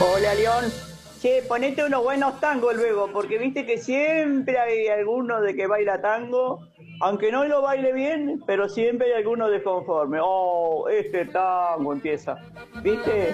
Hola, León. Che, ponete unos buenos tangos luego, porque viste que siempre hay alguno de que baila tango, aunque no lo baile bien, pero siempre hay alguno desconforme. Oh, este tango empieza. ¿Viste?